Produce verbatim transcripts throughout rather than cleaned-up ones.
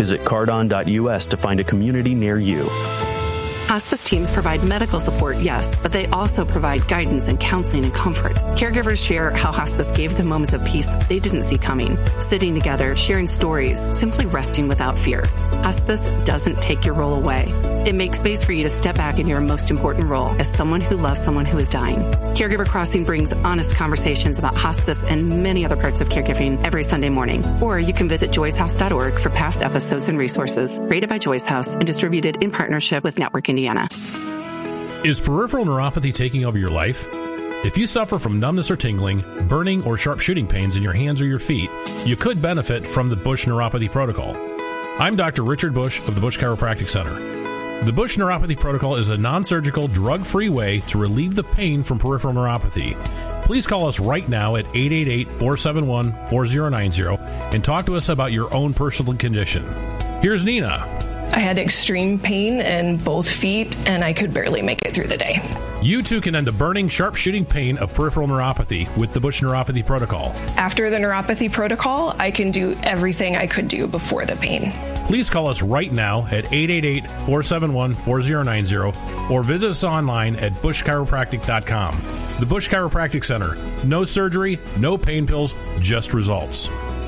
Visit cardon dot U S to find a community near you. Hospice teams provide medical support, yes, but they also provide guidance and counseling and comfort. Caregivers share how hospice gave them moments of peace they didn't see coming. Sitting together, sharing stories, simply resting without fear. Hospice doesn't take your role away. It makes space for you to step back in your most important role as someone who loves someone who is dying. Caregiver Crossing brings honest conversations about hospice and many other parts of caregiving every Sunday morning. Or you can visit joyce house dot org for past episodes and resources. Rated by Joyce House and distributed in partnership with Network Indiana. Is peripheral neuropathy taking over your life? If you suffer from numbness or tingling, burning or sharp shooting pains in your hands or your feet, you could benefit from the Bush Neuropathy Protocol. I'm Doctor Richard Bush of the Bush Chiropractic Center. The Bush Neuropathy Protocol is a non-surgical, drug-free way to relieve the pain from peripheral neuropathy. Please call us right now at eight eight eight, four seven one, four zero nine zero and talk to us about your own personal condition. Here's Nina. I had extreme pain in both feet, and I could barely make it through the day. You too can end the burning, sharp shooting pain of peripheral neuropathy with the Bush Neuropathy Protocol. After the neuropathy protocol, I can do everything I could do before the pain. Please call us right now at eight eight eight, four seven one, four zero nine zero or visit us online at bush chiropractic dot com. The Bush Chiropractic Center. No surgery, no pain pills, just results.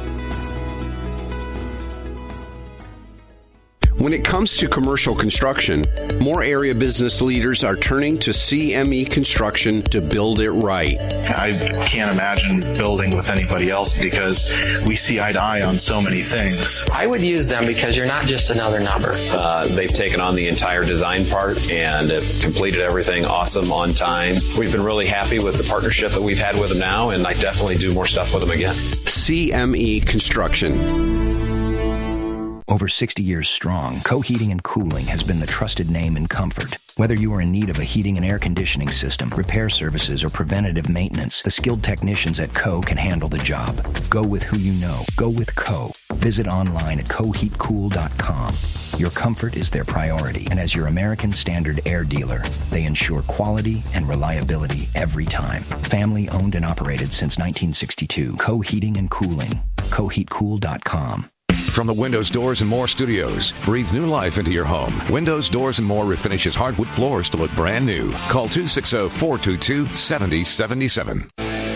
When it comes to commercial construction, more area business leaders are turning to C M E Construction to build it right. I can't imagine building with anybody else because we see eye to eye on so many things. I would use them because you're not just another number. Uh, they've taken on the entire design part and have completed everything awesome on time. We've been really happy with the partnership that we've had with them now, and I definitely do more stuff with them again. C M E Construction. Over sixty years strong, Co Heating and Cooling has been the trusted name in comfort. Whether you are in need of a heating and air conditioning system, repair services, or preventative maintenance, the skilled technicians at Co can handle the job. Go with who you know. Go with Co. Visit online at co heat cool dot com. Your comfort is their priority, and as your American Standard air dealer, they ensure quality and reliability every time. Family owned and operated since nineteen sixty-two. Co Heating and Cooling. co heat cool dot com. From the Windows, Doors, and More studios, breathe new life into your home. Windows, Doors, and More refinishes hardwood floors to look brand new. Call two six zero, four two two, seven zero seven seven.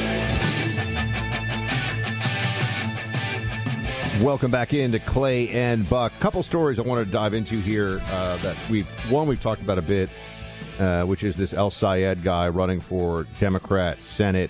Welcome back into Clay and Buck. Couple stories I want to dive into here uh, that we've, one we've talked about a bit, uh, which is this El Sayed guy running for Democrat Senate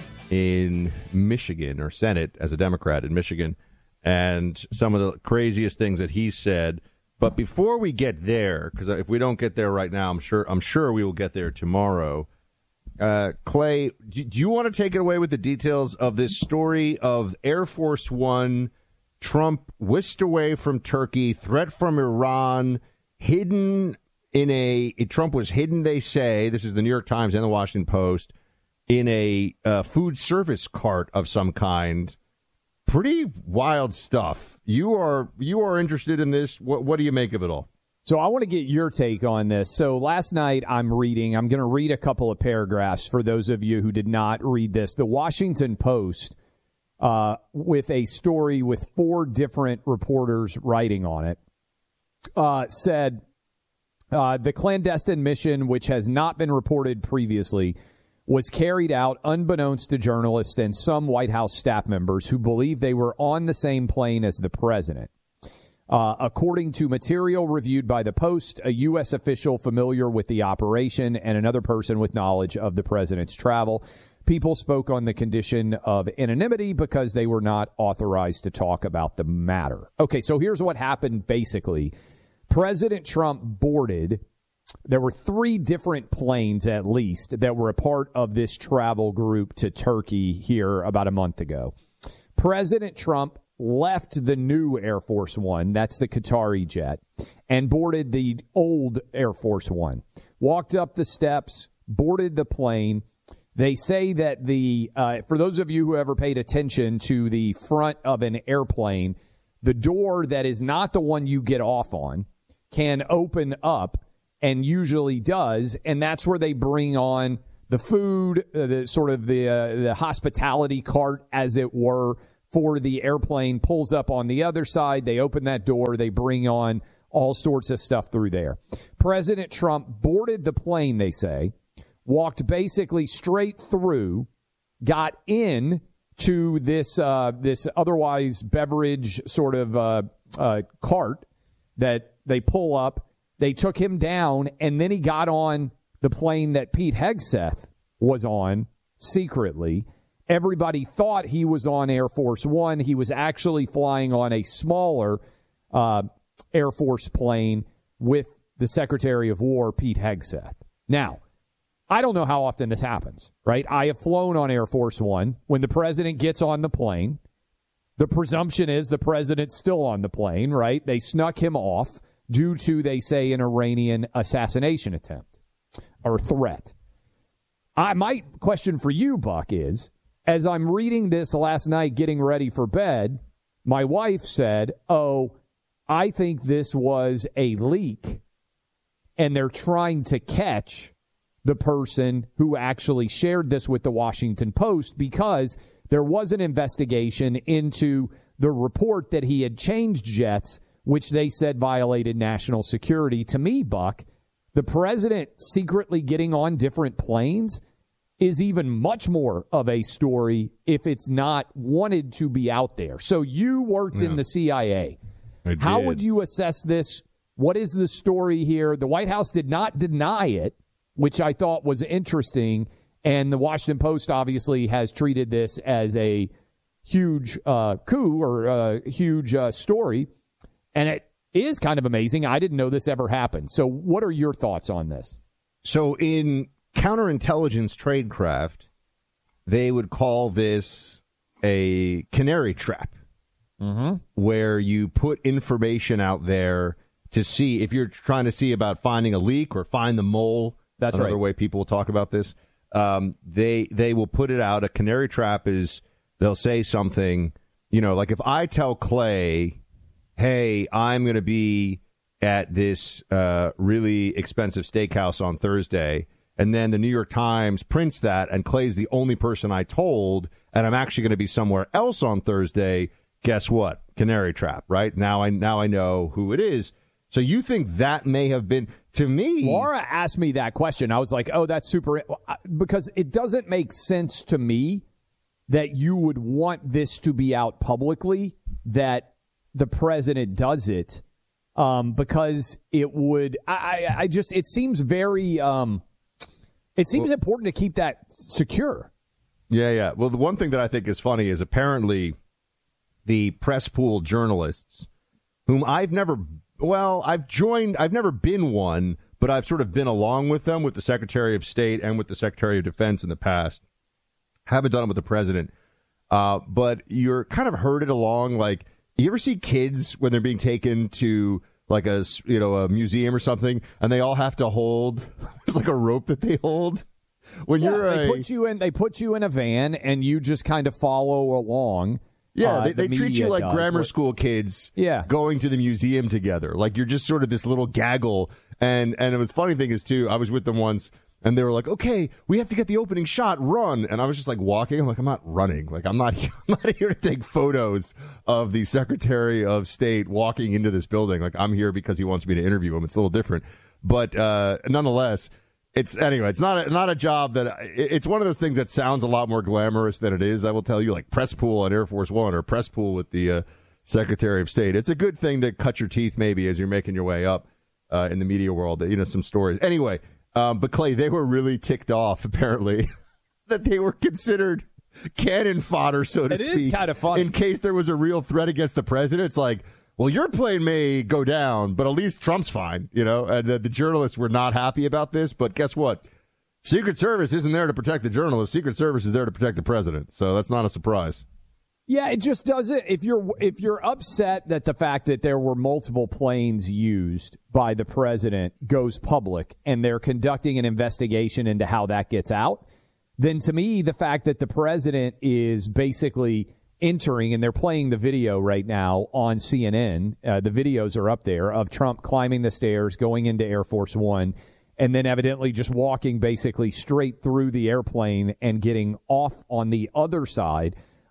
in Michigan, or Senate as a Democrat in Michigan. And some of the craziest things that he said. But before we get there, because if we don't get there right now, I'm sure I'm sure we will get there tomorrow. Uh, Clay, do, do you want to take it away with the details of this story of Air Force One, Trump whisked away from Turkey, threat from Iran, hidden in a Trump was hidden, they say, this is the New York Times and the Washington Post, in a uh, food service cart of some kind. Pretty wild stuff. You are you are interested in this. What what do you make of it all? So I want to get your take on this. So last night I'm reading, I'm going to read a couple of paragraphs for those of you who did not read this. The Washington Post, uh, with a story with four different reporters writing on it, uh, said uh, the clandestine mission, which has not been reported previously, was carried out unbeknownst to journalists and some White House staff members who believed they were on the same plane as the president. Uh, according to material reviewed by the Post, a U S official familiar with the operation and another person with knowledge of the president's travel, people spoke on the condition of anonymity because they were not authorized to talk about the matter. Okay, so here's what happened basically. President Trump boarded. There were three different planes, at least, that were a part of this travel group to Turkey here about a month ago. President Trump left the new Air Force One, that's the Qatari jet, and boarded the old Air Force One. Walked up the steps, boarded the plane. They say that the, uh, for those of you who ever paid attention to the front of an airplane, the door that is not the one you get off on can open up, and usually does, and that's where they bring on the food, uh, the sort of the uh, the hospitality cart, as it were, for the airplane, pulls up on the other side. They open that door. They bring on all sorts of stuff through there. President Trump boarded the plane, they say, walked basically straight through, got in to this uh, this otherwise beverage sort of uh, uh, cart that they pull up. They took him down, and then he got on the plane that Pete Hegseth was on secretly. Everybody thought he was on Air Force One. He was actually flying on a smaller uh, Air Force plane with the Secretary of War, Pete Hegseth. Now, I don't know how often this happens, right? I have flown on Air Force One. When the president gets on the plane, the presumption is the president's still on the plane, right? They snuck him off due to, they say, an Iranian assassination attempt or threat. I, my question for you, Buck, is, as I'm reading this last night getting ready for bed, my wife said, oh, I think this was a leak, and they're trying to catch the person who actually shared this with the Washington Post because there was an investigation into the report that he had changed jets, which they said violated national security. To me, Buck, the president secretly getting on different planes is even much more of a story if it's not wanted to be out there. So you worked yeah. in the C I A. I How did. would you assess this? What is the story here? The White House did not deny it, which I thought was interesting. And the Washington Post obviously has treated this as a huge uh, coup or a huge uh, story. And it is kind of amazing. I didn't know this ever happened. So what are your thoughts on this? So in counterintelligence tradecraft, they would call this a canary trap, mm-hmm. where you put information out there to see if you're trying to see about finding a leak or find the mole. That's another right. way people will talk about this. Um, they they will put it out. A canary trap is they'll say something, you know, like if I tell Clay, hey, I'm going to be at this uh, really expensive steakhouse on Thursday, and then the New York Times prints that, and Clay's the only person I told, and I'm actually going to be somewhere else on Thursday, guess what? Canary trap, right? Now I now I know who it is. So you think that may have been, to me... Laura asked me that question. I was like, oh, that's super... Because it doesn't make sense to me that you would want this to be out publicly, that the president does it, um, because it would... I, I, I just... It seems very... Um, it seems well, important to keep that secure. Yeah, yeah. Well, the one thing that I think is funny is apparently the press pool journalists, whom I've never... Well, I've joined, I've never been one, but I've sort of been along with them, with the Secretary of State and with the Secretary of Defense in the past. Haven't done it with the president. Uh, but you're kind of herded along. Like, you ever see kids when they're being taken to like a, you know, a museum or something, and they all have to hold, there's like a rope that they hold? When yeah, you're they a, put you in, they put you in a van and you just kind of follow along. Yeah, uh, they, the they treat you like does. grammar school kids yeah. going to the museum together. Like you're just sort of this little gaggle. And and it was funny thing is, too, I was with them once, and they were like, okay, we have to get the opening shot, run. And I was just like walking. I'm like, I'm not running. Like, I'm not, I'm not here to take photos of the Secretary of State walking into this building. Like, I'm here because he wants me to interview him. It's a little different. But uh, nonetheless... It's anyway. It's not a, not a job that it's one of those things that sounds a lot more glamorous than it is. I will tell you, like press pool on Air Force One or press pool with the uh, Secretary of State. It's a good thing to cut your teeth maybe as you're making your way up uh, in the media world. You know, some stories anyway. Um, but Clay, they were really ticked off apparently that they were considered cannon fodder, so to it speak. It is kind of funny in case there was a real threat against the president. It's like, well, your plane may go down, but at least Trump's fine, you know. And uh, the journalists were not happy about this, but guess what? Secret Service isn't there to protect the journalists. Secret Service is there to protect the president, so that's not a surprise. Yeah, it just doesn't. If you're if you're upset that the fact that there were multiple planes used by the president goes public and they're conducting an investigation into how that gets out, then to me, the fact that the president is basically entering, and they're playing the video right now on C N N. Uh, the videos are up there of Trump climbing the stairs, going into Air Force One, and then evidently just walking basically straight through the airplane and getting off on the other side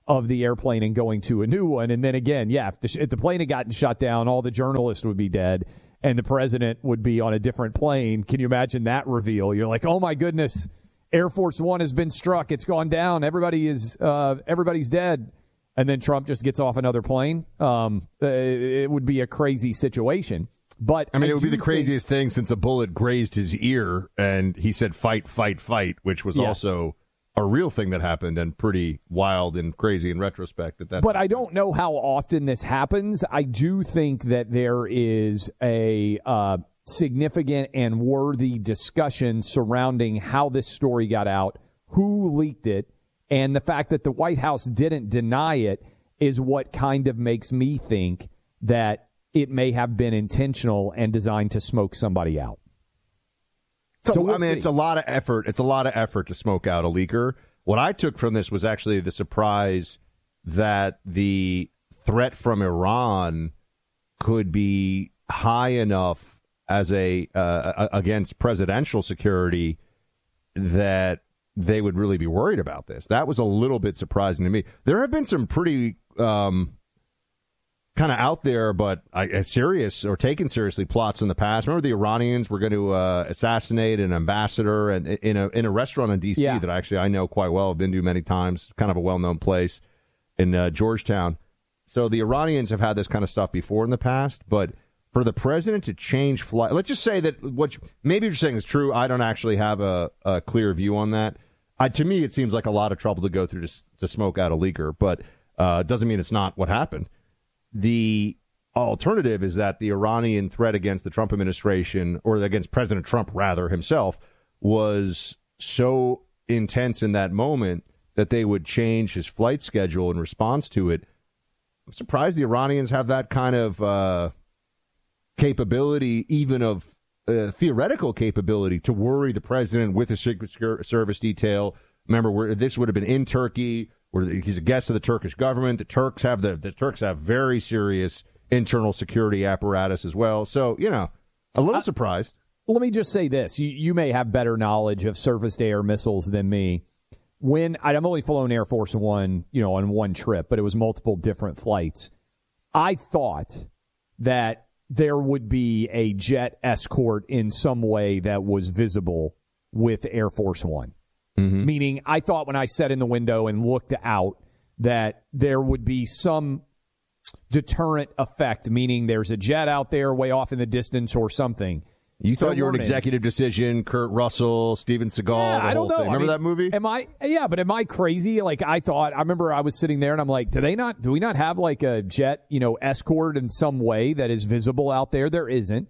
of the airplane and going to a new one. And then again, yeah, if the, if the plane had gotten shut down, all the journalists would be dead and the president would be on a different plane. Can you imagine that reveal? You're like, oh my goodness, Air Force One has been struck. It's gone down. Everybody is, uh, everybody's dead. And then Trump just gets off another plane. Um, it would be a crazy situation. But I mean, I it would be the think, craziest thing since a bullet grazed his ear and he said, fight, fight, fight, which was yes. also a real thing that happened and pretty wild and crazy in retrospect. At that but time. I don't know how often this happens. I do think that there is a uh, significant and worthy discussion surrounding how this story got out, who leaked it, and the fact that the White House didn't deny it is what kind of makes me think that it may have been intentional and designed to smoke somebody out. So, so we'll I mean, see. it's a lot of effort. It's a lot of effort to smoke out a leaker. What I took from this was actually the surprise that the threat from Iran could be high enough as a uh, against presidential security that they would really be worried about this. That was a little bit surprising to me. There have been some pretty um, kind of out there, but uh, serious or taken seriously plots in the past. Remember the Iranians were going to uh, assassinate an ambassador and in a in a restaurant in D C yeah. that actually I know quite well. I've been to many times. Kind of a well-known place in uh, Georgetown. So the Iranians have had this kind of stuff before in the past, but for the president to change flight, let's just say that what you, maybe you're saying is true. I don't actually have a, a clear view on that. I, to me, it seems like a lot of trouble to go through to, to smoke out a leaker, but uh, it doesn't mean it's not what happened. The alternative is that the Iranian threat against the Trump administration, or against President Trump, rather, himself, was so intense in that moment that they would change his flight schedule in response to it. I'm surprised the Iranians have that kind of uh, capability, even of uh, theoretical capability, to worry the president with a Secret Service detail. Remember, where this would have been in Turkey, where he's a guest of the Turkish government. The Turks have the the Turks have very serious internal security apparatus as well. So, you know, a little uh, surprised. Let me just say this: you you may have better knowledge of surface-to-air missiles than me. When I've only flown Air Force One, you know, on one trip, but it was multiple different flights. I thought that there would be a jet escort in some way that was visible with Air Force One. Mm-hmm. Meaning, I thought when I sat in the window and looked out that there would be some deterrent effect, meaning there's a jet out there way off in the distance or something. You thought you were an executive decision, Kurt Russell, Steven Seagal, yeah, the I don't whole know. thing. Remember I mean, that movie? Am I? Yeah, but am I crazy? Like, I thought, I remember I was sitting there and I'm like, do they not, do we not have like a jet, you know, escort in some way that is visible out there? There isn't.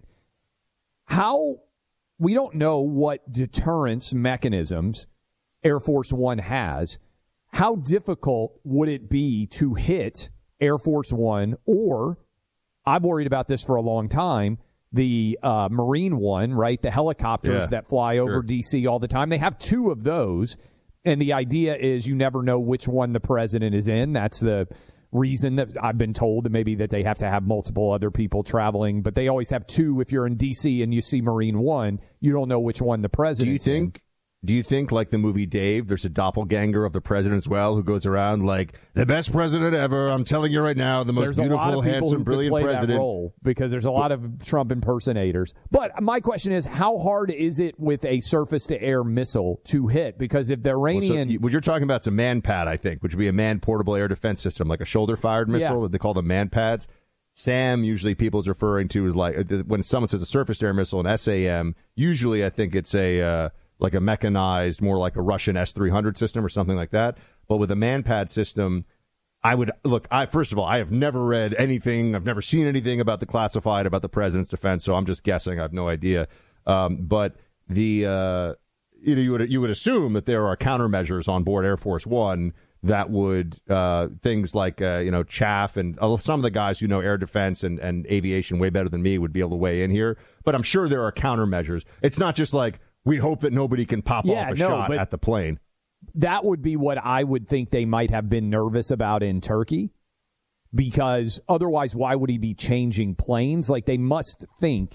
How, we don't know what deterrence mechanisms Air Force One has. How difficult would it be to hit Air Force One, or, I've worried about this for a long time, the uh, Marine One, right? The helicopters yeah, that fly over sure. D C all the time. They have two of those, and the idea is you never know which one the president is in. That's the reason that I've been told that maybe that they have to have multiple other people traveling, but they always have two. If you're in D C and you see Marine One, you don't know which one the president is. Do you think? In. Do you think, like the movie Dave, there's a doppelganger of the president as well who goes around like, the best president ever, I'm telling you right now, the most there's beautiful, handsome, brilliant play president. That role because there's a lot of Trump impersonators. But my question is, how hard is it with a surface-to-air missile to hit? Because if the Iranian... Well, so what you're talking about is a man-pad, I think, which would be a man-portable air defense system, like a shoulder-fired missile. Yeah. They call them man-pads. SAM, usually people is referring to as like, when someone says a surface-to-air missile, an S A M, usually I think it's a... Uh, like a mechanized, more like a Russian S three hundred system or something like that. But with a man-pad system, I would, look, I first of all, I have never read anything, I've never seen anything about the classified, about the president's defense, so I'm just guessing, I have no idea. Um, but the, uh, you know, you would, you would assume that there are countermeasures on board Air Force One that would, uh, things like, uh, you know, chaff, and uh, some of the guys who know air defense and, and aviation way better than me would be able to weigh in here. But I'm sure there are countermeasures. It's not just like, we hope that nobody can pop yeah, off a no, shot at the plane. That would be what I would think they might have been nervous about in Turkey, because otherwise, why would he be changing planes? Like, they must think,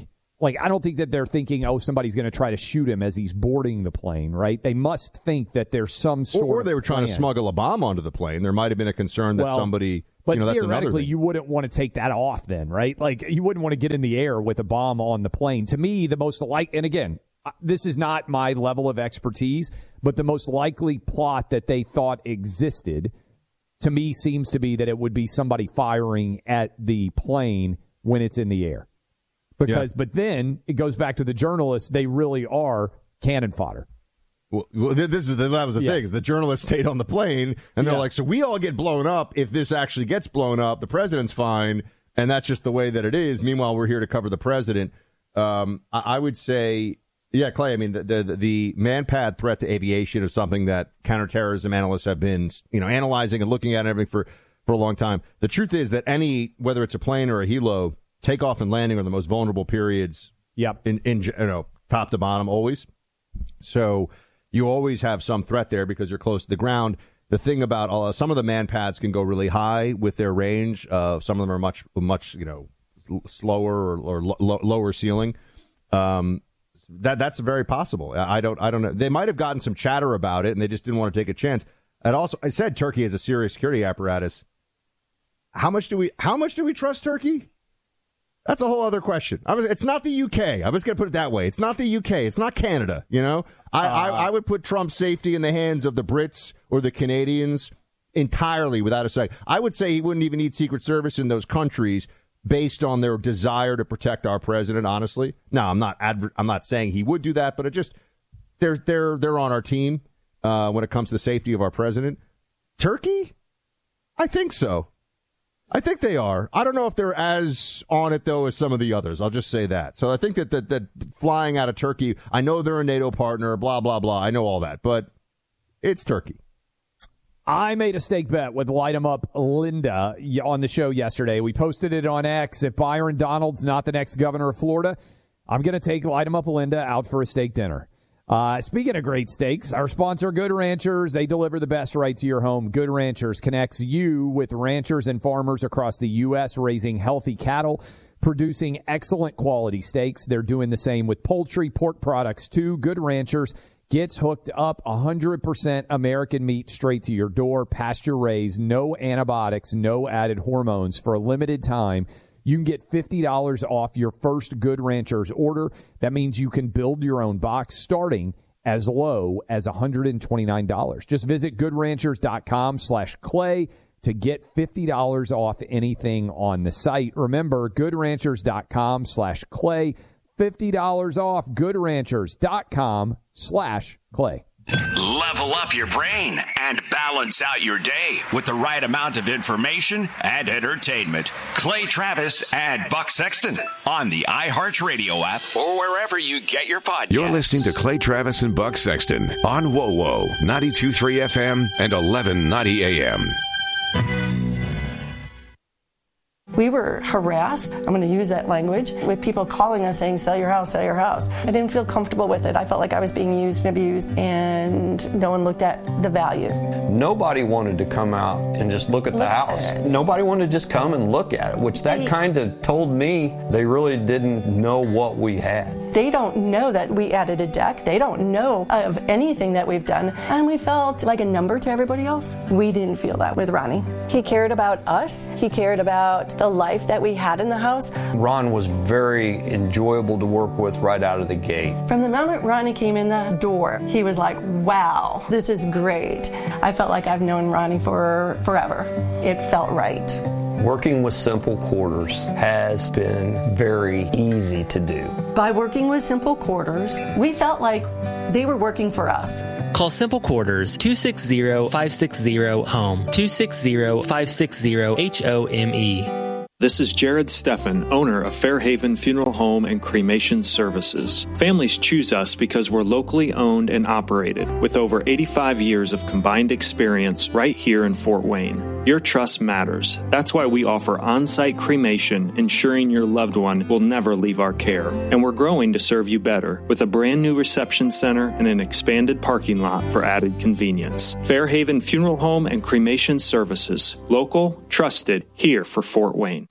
Like, I don't think that they're thinking, oh, somebody's going to try to shoot him as he's boarding the plane, right? They must think that there's some sort of Or, or they were trying plan. to smuggle a bomb onto the plane. There might have been a concern that well, somebody, but you know, that's another theoretically, thing. you wouldn't want to take that off then, right? Like, you wouldn't want to get in the air with a bomb on the plane. To me, the most like, and again, this is not my level of expertise, but the most likely plot that they thought existed, to me, seems to be that it would be somebody firing at the plane when it's in the air. Because, yeah. But then it goes back to the journalists. They really are cannon fodder. Well, this is the, that was the yeah. thing. Is the journalists stayed on the plane, and they're yeah. like, so we all get blown up. If this actually gets blown up, the president's fine, and that's just the way that it is. Meanwhile, we're here to cover the president. Um, I, I would say, yeah, Clay. I mean, the, the the man-pad threat to aviation is something that counterterrorism analysts have been, you know, analyzing and looking at and everything for for a long time. The truth is that any, whether it's a plane or a helo, takeoff and landing are the most vulnerable periods. Yep. In in you know, top to bottom, always. So you always have some threat there because you're close to the ground. The thing about uh, some of the man pads can go really high with their range. Uh, some of them are much, much, you know, slower or, or lo- lower ceiling. Um, that that's very possible. I don't, I don't know. They might have gotten some chatter about it, and they just didn't want to take a chance. And also, I said Turkey has a serious security apparatus. How much do we, how much do we trust Turkey? That's a whole other question. I was, it's not the U K. I was going to put it that way. It's not the U K. It's not Canada. You know, I, uh, I, I would put Trump's safety in the hands of the Brits or the Canadians entirely without a second. I would say he wouldn't even need Secret Service in those countries based on their desire to protect our president. Honestly, no, I'm not. Adver- I'm not saying he would do that, but it just they're they're they're on our team uh, when it comes to the safety of our president. Turkey, I think so. I think they are. I don't know if they're as on it, though, as some of the others. I'll just say that. So I think that, that, that flying out of Turkey, I know they're a NATO partner, blah, blah, blah. I know all that. But it's Turkey. I made a stake bet with Light 'em Up Linda on the show yesterday. We posted it on X. If Byron Donald's not the next governor of Florida, I'm going to take Light 'em Up Linda out for a steak dinner. Uh, speaking of great steaks, our sponsor, Good Ranchers, they deliver the best right to your home. Good Ranchers connects you with ranchers and farmers across the U S raising healthy cattle, producing excellent quality steaks. They're doing the same with poultry, pork products too. Good Ranchers gets hooked up one hundred percent American meat straight to your door, pasture raised, no antibiotics, no added hormones for a limited time. You can get fifty dollars off your first Good Ranchers order. That means you can build your own box starting as low as one hundred twenty-nine dollars. Just visit goodranchers.com slash clay to get fifty dollars off anything on the site. Remember, goodranchers.com slash clay. fifty dollars off goodranchers.com slash clay. Level up your brain and balance out your day with the right amount of information and entertainment. Clay Travis and Buck Sexton on the iHeartRadio app or wherever you get your podcasts. You're listening to Clay Travis and Buck Sexton on W O W O ninety-two point three F M and eleven ninety A M. We were harassed, I'm going to use that language, with people calling us saying, sell your house, sell your house. I didn't feel comfortable with it. I felt like I was being used and abused, and no one looked at the value. Nobody wanted to come out and just look at the look house. At Nobody wanted to just come and look at it, which that kind of told me they really didn't know what we had. They don't know that we added a deck. They don't know of anything that we've done, and we felt like a number to everybody else. We didn't feel that with Ronnie. He cared about us. He cared about the life that we had in the house. Ron was very enjoyable to work with right out of the gate. From the moment Ronnie came in the door, he was like, wow, this is great. I felt like I've known Ronnie for forever. It felt right. Working with Simple Quarters has been very easy to do. By working with Simple Quarters, we felt like they were working for us. Call Simple Quarters two six zero, five six zero, HOME, two six zero, five six zero, H O M E. This is Jared Steffen, owner of Fairhaven Funeral Home and Cremation Services. Families choose us because we're locally owned and operated, with over eighty-five years of combined experience right here in Fort Wayne. Your trust matters. That's why we offer on-site cremation, ensuring your loved one will never leave our care. And we're growing to serve you better, with a brand new reception center and an expanded parking lot for added convenience. Fairhaven Funeral Home and Cremation Services. Local, trusted, here for Fort Wayne.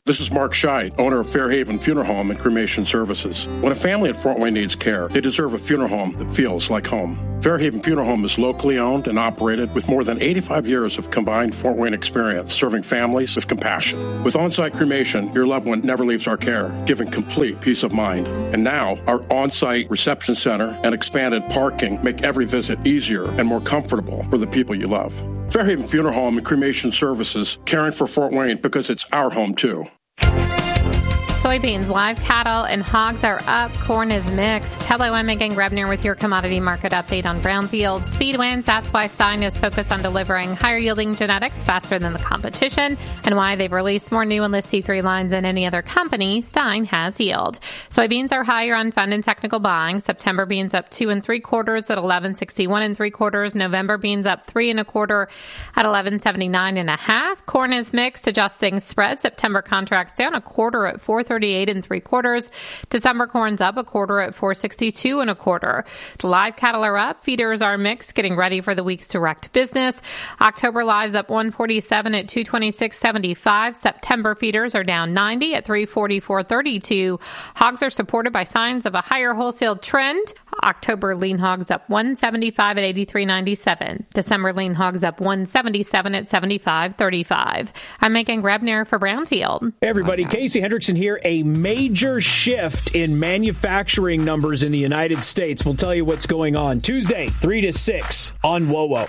This is Mark Scheid, owner of Fairhaven Funeral Home and Cremation Services. When a family at Fort Wayne needs care, they deserve a funeral home that feels like home. Fairhaven Funeral Home is locally owned and operated with more than eighty-five years of combined Fort Wayne experience, serving families with compassion. With on-site cremation, your loved one never leaves our care, giving complete peace of mind. And now, our on-site reception center and expanded parking make every visit easier and more comfortable for the people you love. Fairhaven Funeral Home and Cremation Services, caring for Fort Wayne because it's our home too. Soybeans, live cattle, and hogs are up. Corn is mixed. Hello, I'm Megan Grebner with your commodity market update on Brownfield. Speed wins. That's why Stein is focused on delivering higher yielding genetics faster than the competition, and why they've released more new Enlist C three lines than any other company. Stein has yield. Soybeans are higher on fund and technical buying. September beans up two and three quarters at eleven sixty-one and three quarters. November beans up three and a quarter at eleven seventy-nine and a half. Corn is mixed, adjusting spread. September contracts down a quarter at four thirty-eight and three quarters. December corn's up a quarter at four sixty-two and a quarter. The live cattle are up. Feeders are mixed, getting ready for the week's direct business. October lives up one forty-seven at two twenty-six seventy-five. September feeders are down ninety at three forty-four thirty-two. Hogs are supported by signs of a higher wholesale trend. October lean hogs up one seventy-five at eighty-three ninety-seven. December lean hogs up one seventy-seven at seventy-five thirty-five. I'm Megan Grebner for Brownfield. Hey everybody, Casey Hendrickson here. A major shift in manufacturing numbers in the United States. We'll tell you what's going on Tuesday, three to six on W O W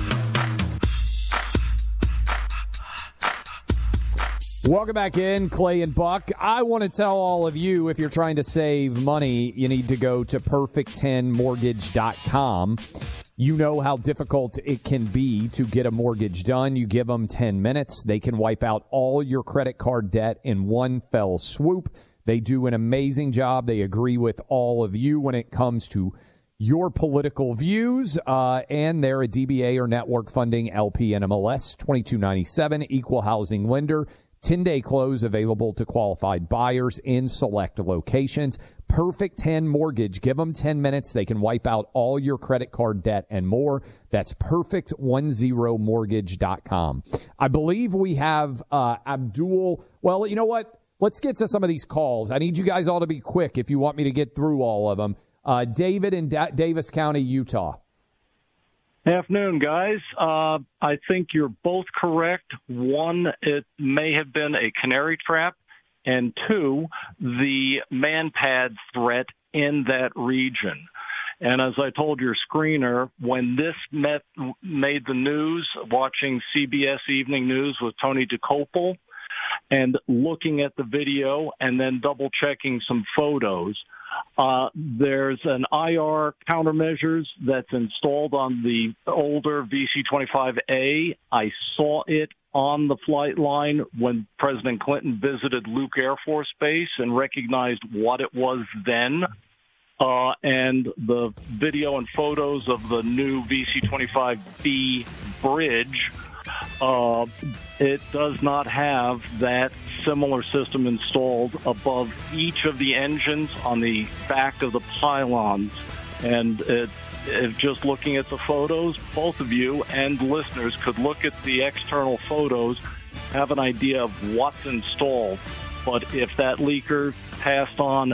O. Welcome back in, Clay and Buck. I want to tell all of you, if you're trying to save money, you need to go to perfect ten mortgage dot com. You know how difficult it can be to get a mortgage done. You give them ten minutes. They can wipe out all your credit card debt in one fell swoop. They do an amazing job. They agree with all of you when it comes to your political views, uh, and they're a D B A or network funding L P N M L S twenty-two ninety-seven, equal housing lender. ten-day close available to qualified buyers in select locations. Perfect ten Mortgage. Give them ten minutes. They can wipe out all your credit card debt and more. That's perfect ten mortgage dot com. I believe we have uh, Abdul. Well, you know what? Let's get to some of these calls. I need you guys all to be quick if you want me to get through all of them. Uh, David in da- Davis County, Utah. Afternoon, guys. Uh, I think you're both correct. One, it may have been a canary trap. And two, the ManPad threat in that region. And as I told your screener, when this met, made the news, watching C B S Evening News with Tony DeCopel and looking at the video and then double-checking some photos, uh, there's an I R countermeasures that's installed on the older V C twenty-five A. I saw it on the flight line when President Clinton visited Luke Air Force Base and recognized what it was then. Uh, and the video and photos of the new V C twenty-five B bridge, uh, it does not have that similar system installed above each of the engines on the back of the pylons. And it If just looking at the photos, both of you and listeners could look at the external photos, have an idea of what's installed. But if that leaker passed on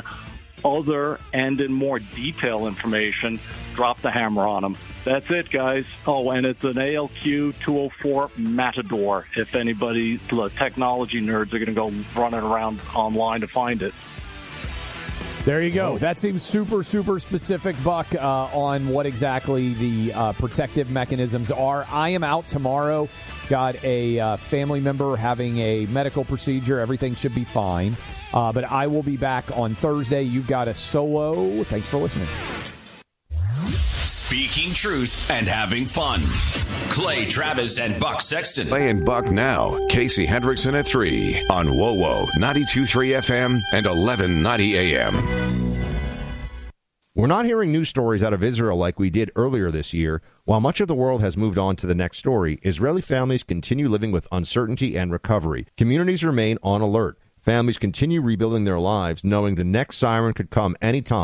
other and in more detail information, drop the hammer on them. That's it, guys. Oh, and it's an A L Q two oh four Matador. If anybody, the technology nerds, are going to go running around online to find it. There you go. That seems super, super specific, Buck, uh, on what exactly the uh, protective mechanisms are. I am out tomorrow. Got a uh, family member having a medical procedure. Everything should be fine. Uh, but I will be back on Thursday. You've got a solo. Thanks for listening. Speaking truth and having fun. Clay Travis and Buck Sexton. Clay and Buck now. Casey Hendrickson at three on W O W O ninety-two point three F M and eleven ninety A M. We're not hearing news stories out of Israel like we did earlier this year. While much of the world has moved on to the next story, Israeli families continue living with uncertainty and recovery. Communities remain on alert. Families continue rebuilding their lives, knowing the next siren could come anytime.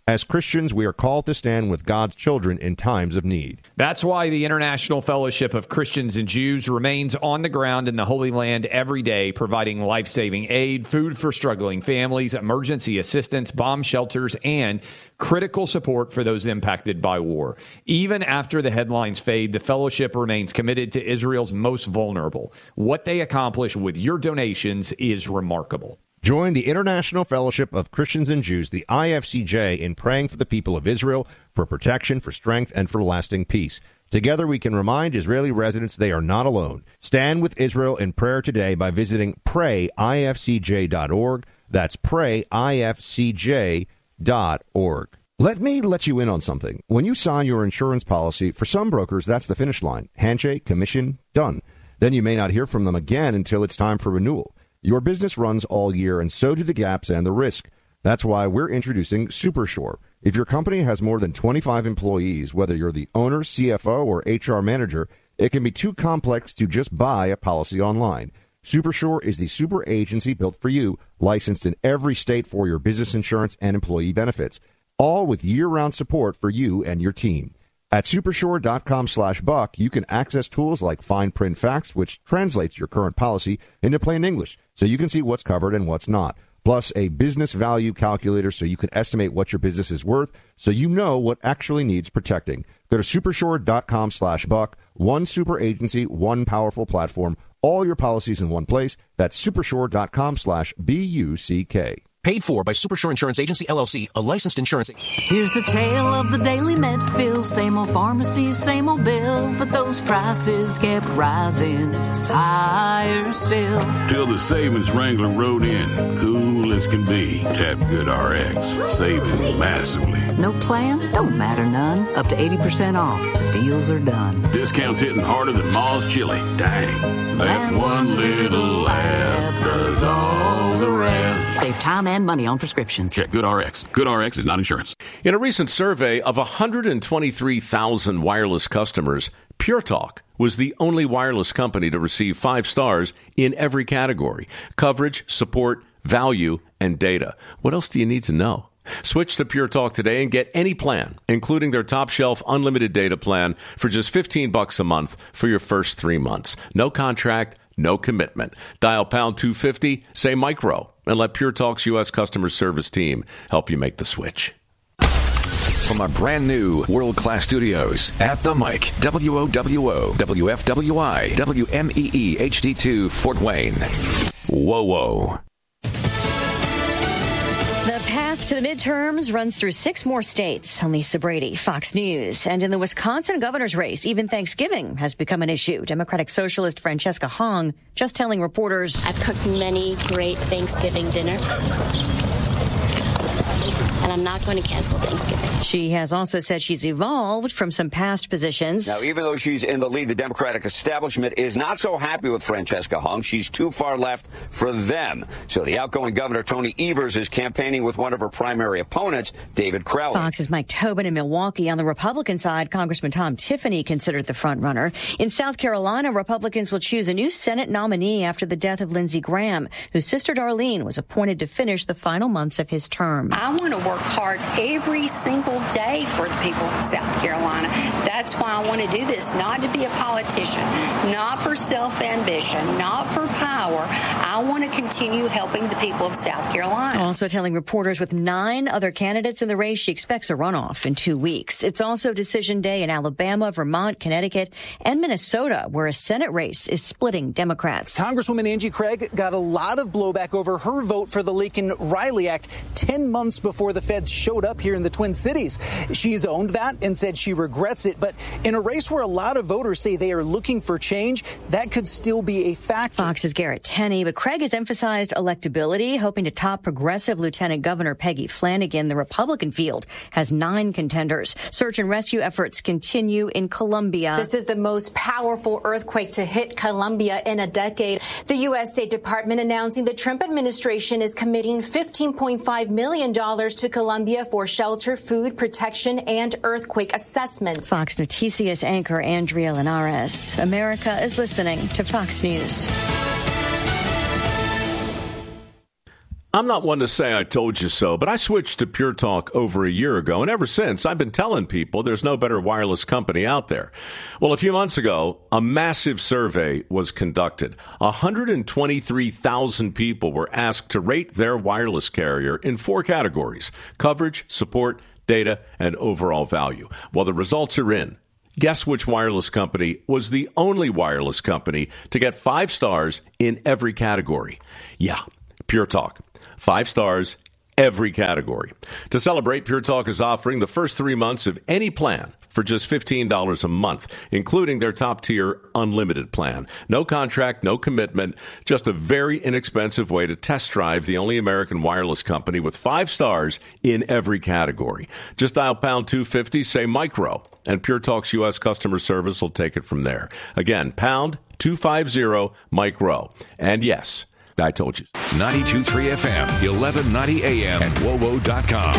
As Christians, we are called to stand with God's children in times of need. That's why the International Fellowship of Christians and Jews remains on the ground in the Holy Land every day, providing life-saving aid, food for struggling families, emergency assistance, bomb shelters, and critical support for those impacted by war. Even after the headlines fade, the fellowship remains committed to Israel's most vulnerable. What they accomplish with your donations is remarkable. Join the International Fellowship of Christians and Jews, the I F C J, in praying for the people of Israel, for protection, for strength, and for lasting peace. Together we can remind Israeli residents they are not alone. Stand with Israel in prayer today by visiting pray I F C J dot org. That's pray I F C J dot org. Let me let you in on something. When you sign your insurance policy, for some brokers, that's the finish line. Handshake, commission, done. Then you may not hear from them again until it's time for renewal. Your business runs all year, and so do the gaps and the risk. That's why we're introducing SuperSure. If your company has more than twenty-five employees, whether you're the owner, C F O, or H R manager, it can be too complex to just buy a policy online. SuperSure is the super agency built for you, licensed in every state for your business insurance and employee benefits, all with year-round support for you and your team. At supersure.com slash buck, you can access tools like fine print facts, which translates your current policy into plain English, so you can see what's covered and what's not. Plus a business value calculator so you can estimate what your business is worth, so you know what actually needs protecting. Go to supersure.com slash buck. One super agency, one powerful platform, all your policies in one place. That's supersure.com slash B U C K. Paid for by Supersure Insurance Agency, L L C, a licensed insurance. Here's the tale of the daily med fill. Same old pharmacy, same old bill. But those prices kept rising higher still. Till the savings wrangler rode in. Cool as can be. Tap GoodRx. Saving massively. No plan? Don't matter none. Up to eighty percent off. The deals are done. Discounts hitting harder than Ma's chili. Dang. That one little app does all the rest. Save time and money on prescriptions. Check GoodRx. GoodRx is not insurance. In a recent survey of one hundred twenty-three thousand wireless customers, Pure Talk was the only wireless company to receive five stars in every category: coverage, support, value, and data. What else do you need to know? Switch to Pure Talk today and get any plan, including their top shelf unlimited data plan, for just fifteen bucks a month for your first three months. No contract, no commitment. Dial pound two fifty, say micro, and let Pure Talk's U S customer service team help you make the switch. From our brand new world-class studios at the mic, W O W O, W F W I, W M E E H D two, Fort Wayne. Whoa, whoa. The path to the midterms runs through six more states. I'm Lisa Brady, Fox News. And in the Wisconsin governor's race, even Thanksgiving has become an issue. Democratic Socialist Francesca Hong just telling reporters, I've cooked many great Thanksgiving dinners, and I'm not going to cancel Thanksgiving. She has also said she's evolved from some past positions. Now, even though she's in the lead, the Democratic establishment is not so happy with Francesca Hong. She's too far left for them. So the outgoing governor, Tony Evers, is campaigning with one of her primary opponents, David Crowley. Fox's Mike Tobin in Milwaukee. On the Republican side, Congressman Tom Tiffany considered the frontrunner. In South Carolina, Republicans will choose a new Senate nominee after the death of Lindsey Graham, whose sister Darlene was appointed to finish the final months of his term. I want to work hard every single day for the people of South Carolina. That's why I want to do this, not to be a politician, not for self-ambition, not for power. I want to continue helping the people of South Carolina. Also telling reporters with nine other candidates in the race, she expects a runoff in two weeks. It's also decision day in Alabama, Vermont, Connecticut, and Minnesota, where a Senate race is splitting Democrats. Congresswoman Angie Craig got a lot of blowback over her vote for the Laken-Riley Act ten months before the feds showed up here in the Twin Cities. She's owned that and said she regrets it. But in a race where a lot of voters say they are looking for change, that could still be a factor. Fox's Garrett Tenney, but Craig has emphasized electability, hoping to top progressive Lieutenant Governor Peggy Flanagan. The Republican field has nine contenders. Search and rescue efforts continue in Colombia. This is the most powerful earthquake to hit Colombia in a decade. The U S State Department announcing the Trump administration is committing fifteen point five million dollars to Colombia for shelter, food protection, and earthquake assessments. Fox Noticias anchor Andrea Linares. America is listening to Fox News. I'm not one to say I told you so, but I switched to Pure Talk over a year ago, and ever since, I've been telling people there's no better wireless company out there. Well, a few months ago, a massive survey was conducted. one hundred twenty-three thousand people were asked to rate their wireless carrier in four categories: coverage, support, data, and overall value. Well, the results are in. Guess which wireless company was the only wireless company to get five stars in every category? Yeah, Pure Talk. Five stars, every category. To celebrate, Pure Talk is offering the first three months of any plan for just fifteen dollars a month, including their top-tier unlimited plan. No contract, no commitment, just a very inexpensive way to test drive the only American wireless company with five stars in every category. Just dial pound two fifty, say micro, and Pure Talk's U S customer service will take it from there. Again, pound two fifty, micro. And yes, I told you. ninety-two point three F M, eleven ninety A M, and W O W O dot com.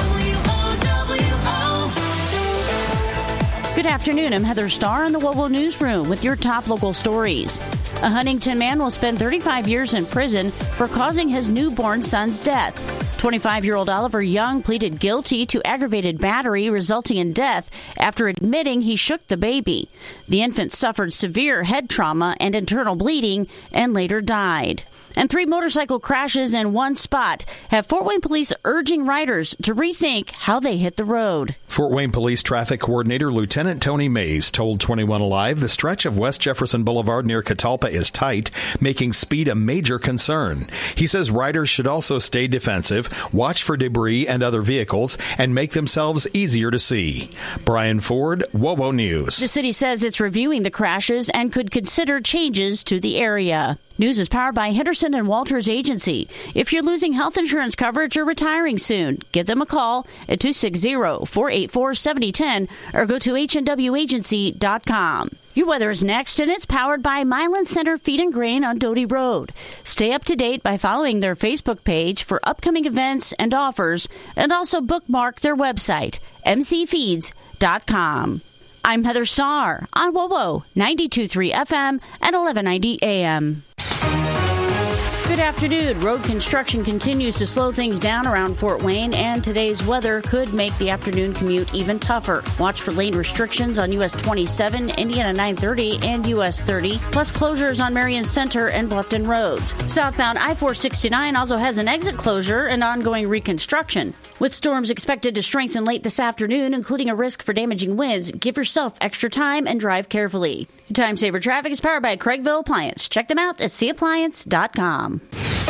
Good afternoon. I'm Heather Starr in the W O W O Newsroom with your top local stories. A Huntington man will spend thirty-five years in prison for causing his newborn son's death. twenty-five-year-old Oliver Young pleaded guilty to aggravated battery resulting in death after admitting he shook the baby. The infant suffered severe head trauma and internal bleeding and later died. And three motorcycle crashes in one spot have Fort Wayne police urging riders to rethink how they hit the road. Fort Wayne Police Traffic Coordinator Lieutenant Tony Mays told twenty-one Alive the stretch of West Jefferson Boulevard near Catalpa is tight, making speed a major concern. He says riders should also stay defensive, watch for debris and other vehicles, and make themselves easier to see. Brian Ford, W O W O News. The city says it's reviewing the crashes and could consider changes to the area. News is powered by Henderson and Walters Agency. If you're losing health insurance coverage or retiring soon, give them a call at two six zero, four eight four, seven zero one zero or go to H N W agency dot com. Your weather is next, and it's powered by Milan Center Feed and Grain on Doty Road. Stay up to date by following their Facebook page for upcoming events and offers, and also bookmark their website, m c feeds dot com. I'm Heather Starr on W O W O ninety-two point three F M at eleven ninety A M. Good afternoon. Road construction continues to slow things down around Fort Wayne, and today's weather could make the afternoon commute even tougher. Watch for lane restrictions on U S twenty-seven, Indiana nine thirty, and U S thirty, plus closures on Marion Center and Bluffton roads. Southbound I four sixty-nine also has an exit closure and ongoing reconstruction. With storms expected to strengthen late this afternoon, including a risk for damaging winds, give yourself extra time and drive carefully. Time Saver Traffic is powered by Craigville Appliance. Check them out at c appliance dot com.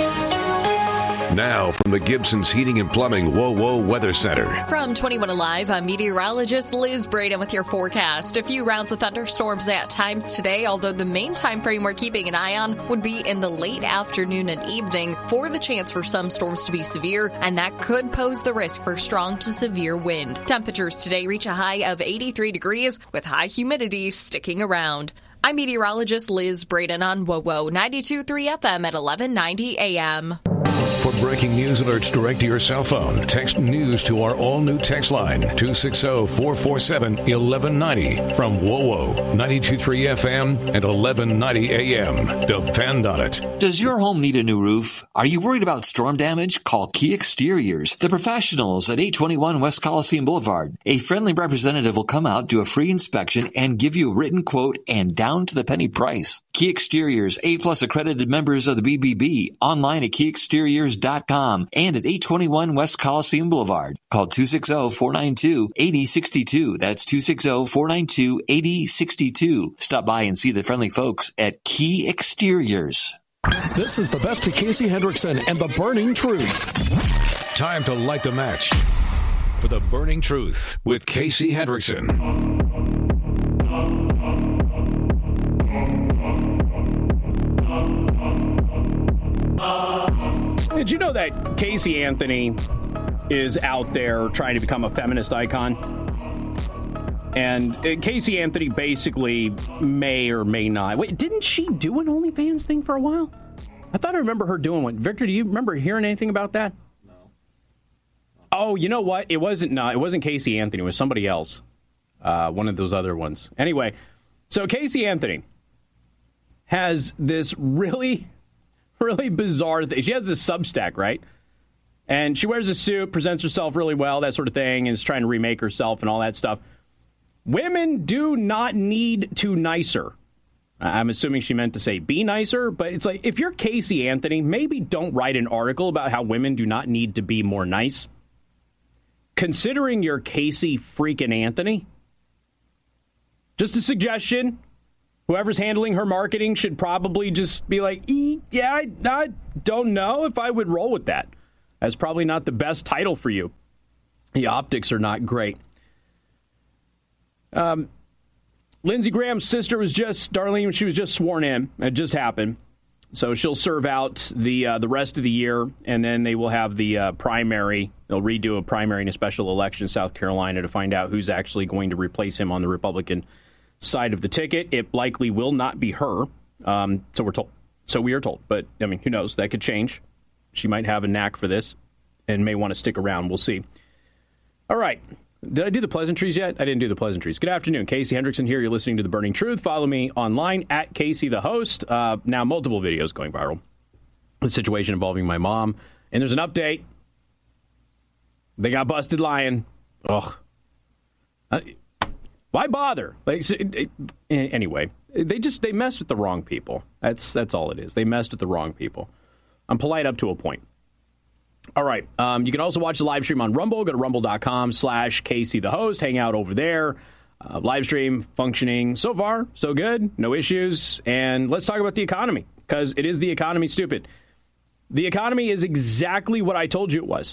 Now, from the Gibson's Heating and Plumbing W O W O Weather Center. From twenty-one Alive, I'm meteorologist Liz Braden with your forecast. A few rounds of thunderstorms at times today, although the main time frame we're keeping an eye on would be in the late afternoon and evening for the chance for some storms to be severe, and that could pose the risk for strong to severe wind. Temperatures today reach a high of eighty-three degrees with high humidity sticking around. I'm meteorologist Liz Braden on W O W O ninety-two point three F M at eleven ninety A M. For breaking news alerts direct to your cell phone, text news to our all-new text line, two six zero, four four seven, one one nine zero from W O W O ninety-two point three F M and eleven ninety A M. Depend on it. Does your home need a new roof? Are you worried about storm damage? Call Key Exteriors, the professionals at eight twenty-one West Coliseum Boulevard. A friendly representative will come out, do a free inspection, and give you a written quote and down-to-the-penny price. Key Exteriors, A-plus accredited members of the B B B, online at key exteriors dot com and at eight twenty-one West Coliseum Boulevard. Call two six zero, four nine two, eight zero six two. That's two six zero, four nine two, eight zero six two. Stop by and see the friendly folks at Key Exteriors. This is the best of Casey Hendrickson and the Burning Truth. Time to light the match for the Burning Truth with Casey Hendrickson. Did you know that Casey Anthony is out there trying to become a feminist icon? And Casey Anthony basically may or may not. Wait, didn't she do an OnlyFans thing for a while? I thought I remember her doing one. Victor, do you remember hearing anything about that? No. Oh, you know what? It wasn't. No, it wasn't Casey Anthony. It was somebody else. Uh, one of those other ones. Anyway, so Casey Anthony has this really, really bizarre thing. She has this Substack, right? And she wears a suit, presents herself really well, that sort of thing, and is trying to remake herself and all that stuff. Women do not need to nicer. I'm assuming she meant to say be nicer, but it's like, if you're Casey Anthony, maybe don't write an article about how women do not need to be more nice. Considering you're Casey freaking Anthony, just a suggestion. Whoever's handling her marketing should probably just be like, e- yeah, I, I don't know if I would roll with that. That's probably not the best title for you. The optics are not great. Um, Lindsey Graham's sister was just, Darlene, she was just sworn in. It just happened. So she'll serve out the uh, the rest of the year, and then they will have the uh, primary. They'll redo a primary and a special election in South Carolina to find out who's actually going to replace him on the Republican side of the ticket. It likely will not be her. Um, so we're told. So we are told. But, I mean, who knows? That could change. She might have a knack for this and may want to stick around. We'll see. All right. Did I do the pleasantries yet? I didn't do the pleasantries. Good afternoon. Casey Hendrickson here. You're listening to The Burning Truth. Follow me online at Casey the Host. Uh, now, multiple videos going viral. The situation involving my mom. And there's an update. They got busted lying. Ugh. Uh, why bother? Like, so, it, it, anyway, they just, they messed with the wrong people. That's, that's all it is. They messed with the wrong people. I'm polite up to a point. All right. Um, you can also watch the live stream on Rumble. Go to rumble.com slash Casey the Host. Hang out over there. Uh, live stream functioning so far, so good. No issues. And let's talk about the economy, because it is the economy, stupid. The economy is exactly what I told you it was.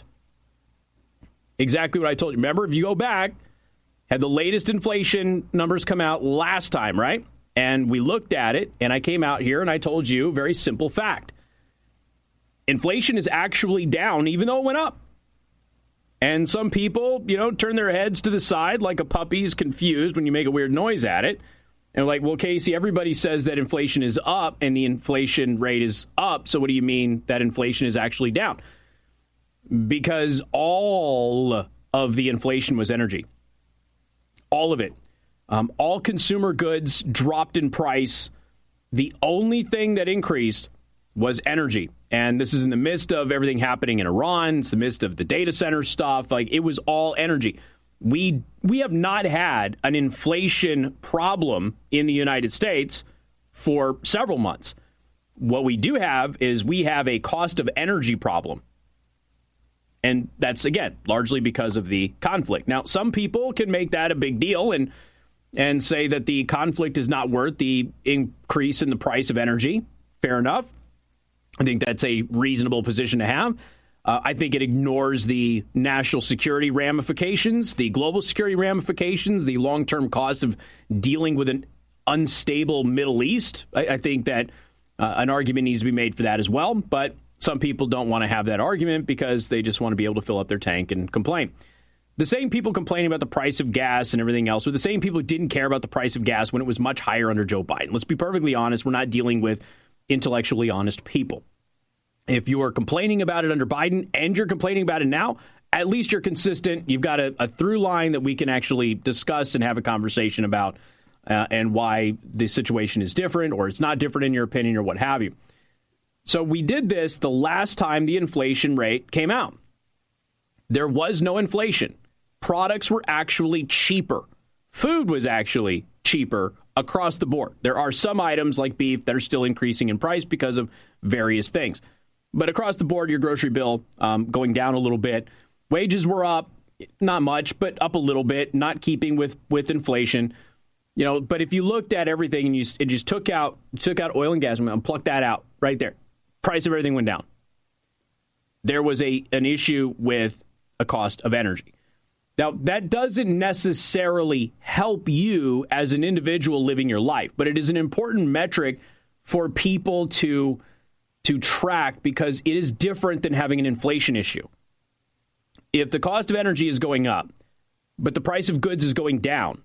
Exactly what I told you. Remember, if you go back, had the latest inflation numbers come out last time, right? And we looked at it, and I came out here and I told you a very simple fact. Inflation is actually down, even though it went up. And some people, you know, turn their heads to the side like a puppy's confused when you make a weird noise at it. And like, well, Casey, everybody says that inflation is up and the inflation rate is up. So what do you mean that inflation is actually down? Because all of the inflation was energy. All of it. Um, all consumer goods dropped in price. The only thing that increased was energy. And this is in the midst of everything happening in Iran. It's the midst of the data center stuff. Like, it was all energy. We we have not had an inflation problem in the United States for several months. What we do have is we have a cost of energy problem. And that's, again, largely because of the conflict. Now, some people can make that a big deal and and say that the conflict is not worth the increase in the price of energy. Fair enough. I think that's a reasonable position to have. Uh, I think it ignores the national security ramifications, the global security ramifications, the long-term costs of dealing with an unstable Middle East. I, I think that uh, an argument needs to be made for that as well. But some people don't want to have that argument because they just want to be able to fill up their tank and complain. The same people complaining about the price of gas and everything else were the same people who didn't care about the price of gas when it was much higher under Joe Biden. Let's be perfectly honest. We're not dealing with intellectually honest people. If you are complaining about it under Biden and you're complaining about it now, at least you're consistent. You've got a, a through line that we can actually discuss and have a conversation about uh, and why the situation is different or it's not different in your opinion or what have you. So we did this the last time the inflation rate came out. There was no inflation. Products were actually cheaper. Food was actually cheaper across the board. There are some items like beef that are still increasing in price because of various things. But across the board, your grocery bill um, going down a little bit. Wages were up, not much, but up a little bit, not keeping with, with inflation. You know, but if you looked at everything and you, and just took out took out oil and gas and plucked that out right there, price of everything went down. There was a an issue with a cost of energy. Now, that doesn't necessarily help you as an individual living your life, but it is an important metric for people to, to track because it is different than having an inflation issue. If the cost of energy is going up, but the price of goods is going down,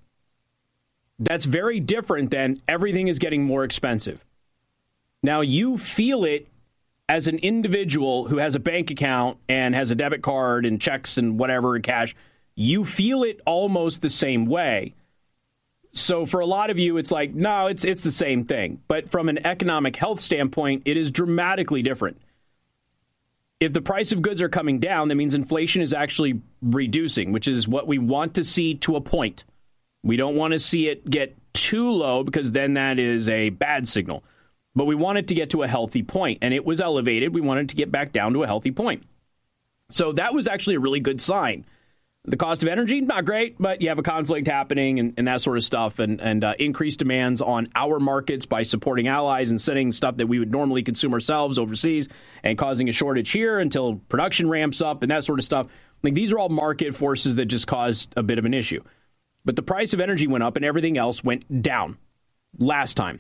that's very different than everything is getting more expensive. Now, you feel it as an individual who has a bank account and has a debit card and checks and whatever and cash. You feel it almost the same way. So for a lot of you, it's like, no, it's it's the same thing. But from an economic health standpoint, it is dramatically different. if the price of goods are coming down, that means inflation is actually reducing, which is what we want to see to a point. We don't want to see it get too low because then that is a bad signal. But we want it to get to a healthy point, and it was elevated. We wanted to get back down to a healthy point. So that was actually a really good sign. The cost of energy, not great, but you have a conflict happening and, and that sort of stuff, and, and uh, increased demands on our markets by supporting allies and sending stuff that we would normally consume ourselves overseas and causing a shortage here until production ramps up and that sort of stuff. Like, these are all market forces that just caused a bit of an issue. But the price of energy went up and everything else went down last time.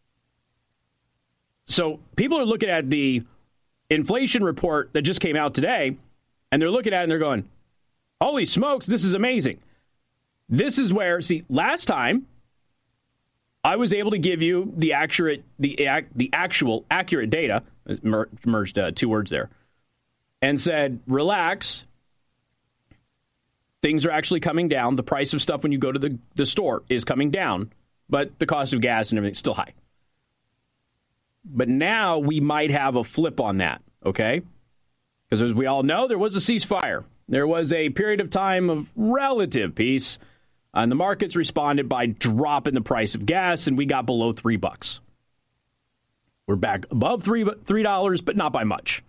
So people are looking at the inflation report that just came out today, and they're looking at it and they're going, holy smokes, this is amazing. This is where, see, last time I was able to give you the accurate, the the actual accurate data, mer- merged uh, two words there, and said, relax, things are actually coming down. The price of stuff when you go to the, the store is coming down, but the cost of gas and everything is still high. But now we might have a flip on that, okay? Because as we all know, there was a ceasefire. There was a period of time of relative peace, and the markets responded by dropping the price of gas, and we got below three bucks. We're back above three three dollars, but not by much.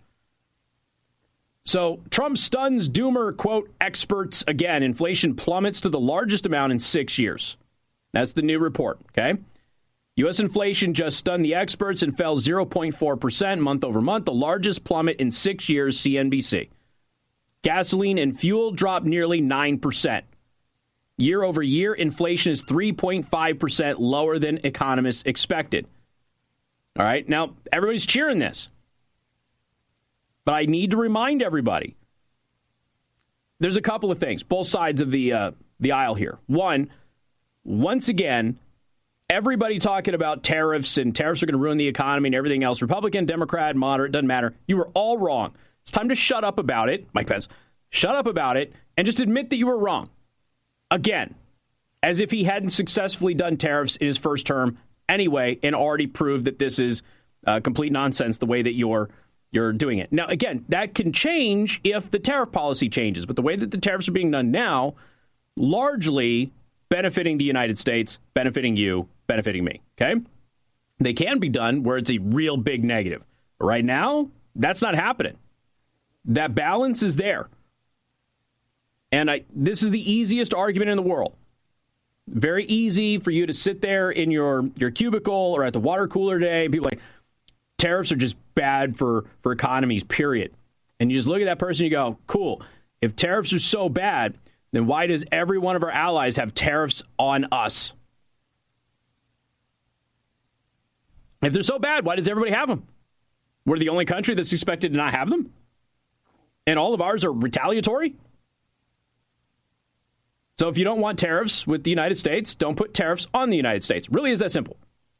So Trump stuns doomer, quote, experts again. Inflation plummets to the largest amount in six years. That's the new report, okay? U S inflation just stunned the experts and fell zero point four percent month over month, the largest plummet in six years, C N B C. Gasoline and fuel dropped nearly nine percent. Year over year, inflation is three point five percent lower than economists expected. All right, now everybody's cheering this. But I need to remind everybody, there's a couple of things, both sides of the uh, the aisle here. One, once again, everybody talking about tariffs and tariffs are going to ruin the economy and everything else. Republican, Democrat, moderate, doesn't matter. You were all wrong. It's time to shut up about it, Mike Pence. Shut up about it and just admit that you were wrong. Again, as if he hadn't successfully done tariffs in his first term anyway and already proved that this is uh, complete nonsense the way that you're you're doing it. Now, again, that can change if the tariff policy changes. But the way that the tariffs are being done now, largely benefiting the United States, benefiting you, benefiting me. Okay? They can be done where it's a real big negative. But right now, that's not happening. That balance is there. And I, this is the easiest argument in the world. Very easy for you to sit there in your, your cubicle or at the water cooler today. People are like, tariffs are just bad for, for economies, period. And you just look at that person and you go, cool. If tariffs are so bad, then why does every one of our allies have tariffs on us? If they're so bad, why does everybody have them? We're the only country that's expected to not have them? And all of ours are retaliatory? So if you don't want tariffs with the United States, don't put tariffs on the United States. It really is that simple.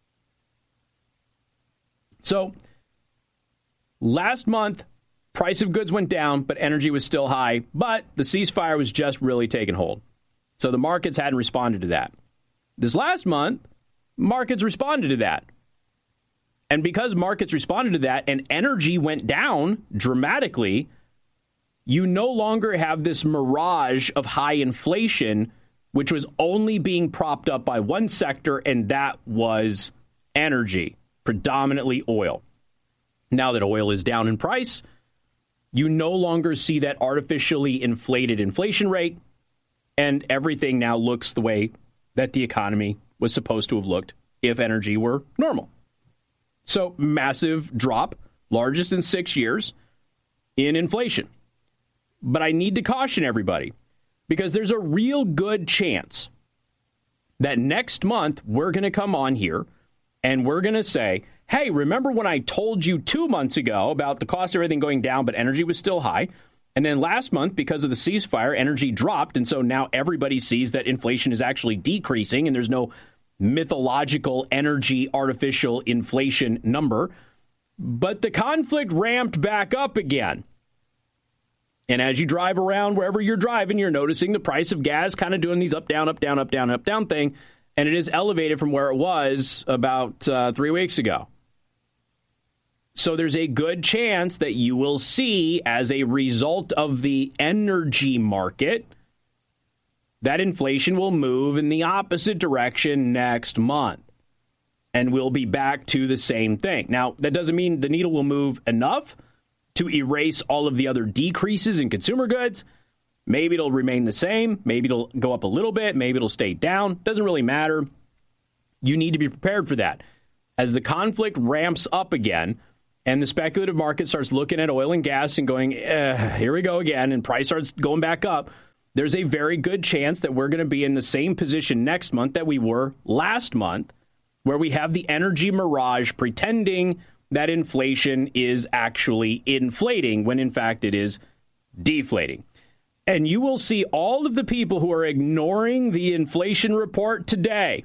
So last month, price of goods went down, but energy was still high. But the ceasefire was just really taking hold. So the markets hadn't responded to that. This last month, markets responded to that. And because markets responded to that and energy went down dramatically, you no longer have this mirage of high inflation, which was only being propped up by one sector, and that was energy, predominantly oil. Now that oil is down in price, you no longer see that artificially inflated inflation rate, and everything now looks the way that the economy was supposed to have looked if energy were normal. So massive drop, largest in six years, in inflation. But I need to caution everybody, because there's a real good chance that next month we're going to come on here and we're going to say, hey, remember when I told you two months ago about the cost of everything going down, but energy was still high? And then last month, because of the ceasefire, energy dropped. And so now everybody sees that inflation is actually decreasing and there's no mythological energy artificial inflation number. But the conflict ramped back up again. And as you drive around wherever you're driving, you're noticing the price of gas kind of doing these up, down, up, down, up, down, up, down thing. And it is elevated from where it was about uh, three weeks ago. So there's a good chance that you will see, as a result of the energy market, that inflation will move in the opposite direction next month. And we'll be back to the same thing. Now, that doesn't mean the needle will move enough to erase all of the other decreases in consumer goods. Maybe it'll remain the same. Maybe it'll go up a little bit. Maybe it'll stay down. Doesn't really matter. You need to be prepared for that. As the conflict ramps up again and the speculative market starts looking at oil and gas and going, eh, here we go again, and price starts going back up, there's a very good chance that we're going to be in the same position next month that we were last month, where we have the energy mirage pretending that inflation is actually inflating when in fact it is deflating. And you will see all of the people who are ignoring the inflation report today.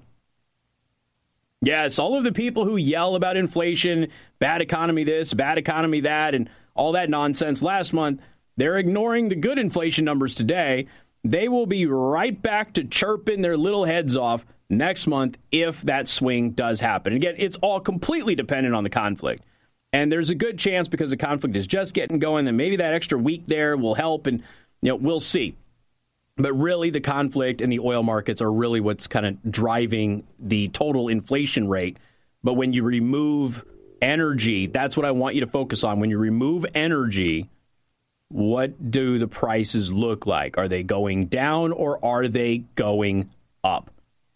Yes, all of the people who yell about inflation, bad economy this, bad economy that, and all that nonsense last month, they're ignoring the good inflation numbers today. They will be right back to chirping their little heads off next month if that swing does happen. Again, it's all completely dependent on the conflict. And there's a good chance, because the conflict is just getting going, that maybe that extra week there will help, and you know, we'll see. But really, the conflict and the oil markets are really what's kind of driving the total inflation rate. But when you remove energy, that's what I want you to focus on. When you remove energy, what do the prices look like? Are they going down or are they going up?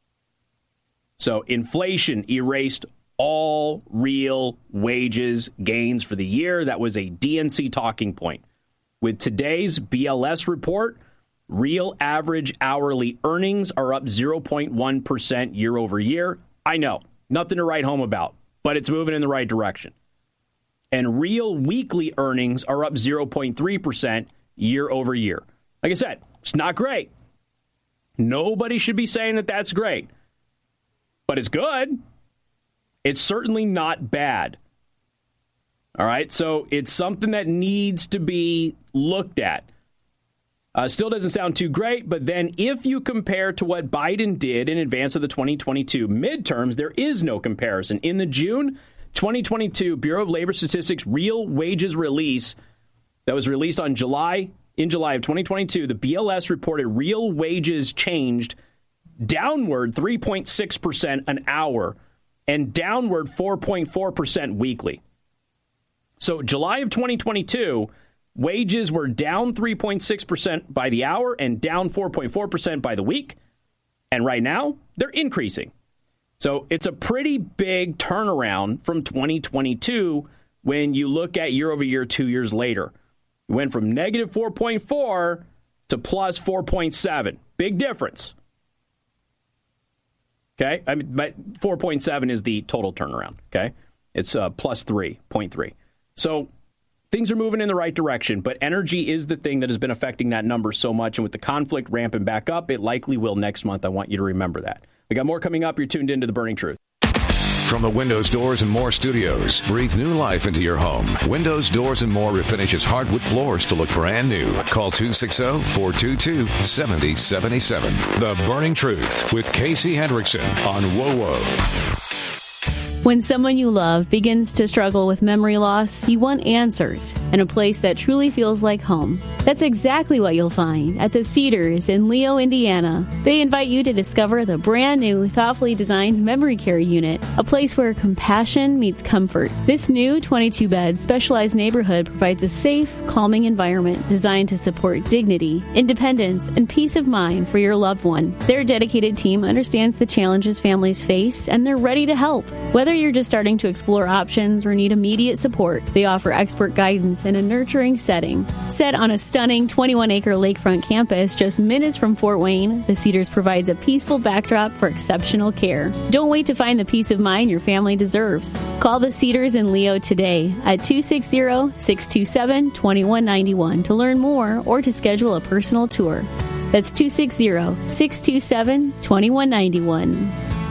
So inflation erased all real wages gains for the year. That was a D N C talking point. With today's B L S report, real average hourly earnings are up zero point one percent year over year. I know, nothing to write home about, but it's moving in the right direction. And real weekly earnings are up zero point three percent year over year. Like I said, it's not great. Nobody should be saying that that's great, but it's good. It's certainly not bad. All right, so it's something that needs to be looked at. Uh, still doesn't sound too great, but then if you compare to what Biden did in advance of the twenty twenty-two midterms, there is no comparison. In the June twenty twenty-two Bureau of Labor Statistics real wages release that was released on July in July of twenty twenty-two, the B L S reported real wages changed downward three point six percent an hour and downward four point four percent weekly. So July of twenty twenty-two, wages were down three point six percent by the hour and down four point four percent by the week. And right now, they're increasing. So it's a pretty big turnaround from twenty twenty-two when you look at year over year, two years later. It went from negative four point four to plus four point seven. Big difference. Okay? I mean, but four point seven is the total turnaround. Okay? It's uh, plus three point three. So things are moving in the right direction, but energy is the thing that has been affecting that number so much. And with the conflict ramping back up, it likely will next month. I want you to remember that. We got more coming up. You're tuned into The Burning Truth. From the Windows, Doors, and More studios, breathe new life into your home. Windows, Doors, and More refinishes hardwood floors to look brand new. Call two six zero, four two two, seven zero seven seven. The Burning Truth with Casey Hendrickson on W O W O. When someone you love begins to struggle with memory loss, you want answers and a place that truly feels like home. That's exactly what you'll find at the Cedars in Leo, Indiana. They invite you to discover the brand new, thoughtfully designed memory care unit, a place where compassion meets comfort. This new twenty-two bed specialized neighborhood provides a safe, calming environment designed to support dignity, independence, and peace of mind for your loved one. Their dedicated team understands the challenges families face, and they're ready to help. Whether you're just starting to explore options or need immediate support, they offer expert guidance in a nurturing setting. Set on a stunning twenty-one acre lakefront campus just minutes from Fort Wayne, the Cedars provides a peaceful backdrop for exceptional care. Don't wait to find the peace of mind your family deserves. Call the Cedars in Leo today at two six zero, six two seven, two one nine one to learn more or to schedule a personal tour. That's two six zero, six two seven, two one nine one.